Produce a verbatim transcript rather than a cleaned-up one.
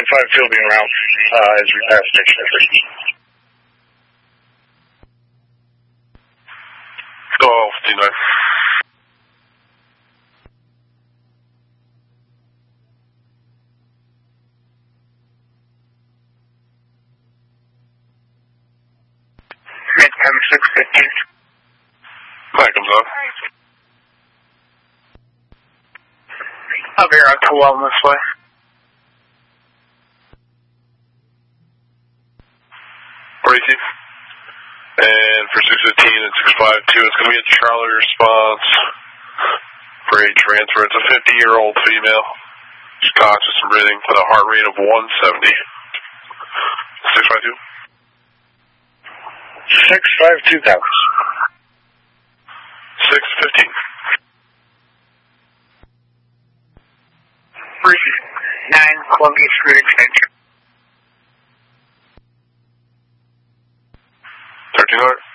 ten five fielding around uh, as we pass station at thirty. twelve fifty-nine. Mid ten six fifteen. That comes on. I'll be around twelve this way. Racy. And for six fifteen and six five two, it's going to be a Charlie response for a transfer. It's a fifty-year-old female. She's conscious and breathing with a heart rate of one seventy. six five two. six five two thousand. six fifteen. nine Columbia Street Extension. thirteen hundred.